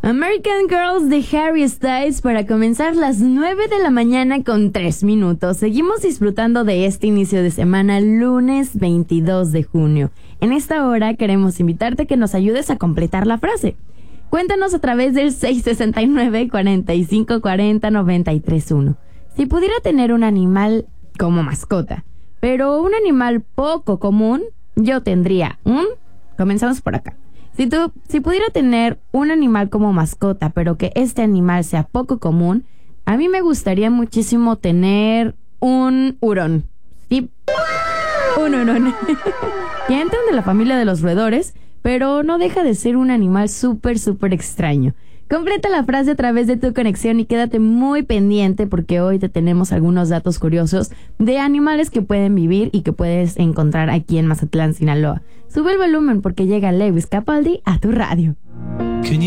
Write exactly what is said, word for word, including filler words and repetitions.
American Girls de Harry Styles para comenzar las nueve de la mañana con tres minutos. Seguimos disfrutando de este inicio de semana, lunes veintidós de junio. En esta hora queremos invitarte a que nos ayudes a completar la frase. Cuéntanos a través del seis sesenta y nueve, cuarenta y cinco cuarenta, noventa y tres uno. Si pudiera tener un animal como mascota, pero un animal poco común, yo tendría un... Comenzamos por acá. Si tú, si pudiera tener un animal como mascota, pero que este animal sea poco común, a mí me gustaría muchísimo tener un hurón. Sí, un hurón. Que entran de la familia de los roedores, pero no deja de ser un animal súper, súper extraño. Completa la frase a través de tu conexión y quédate muy pendiente porque hoy te tenemos algunos datos curiosos de animales que pueden vivir y que puedes encontrar aquí en Mazatlán, Sinaloa. Sube el volumen porque llega Lewis Capaldi a tu radio.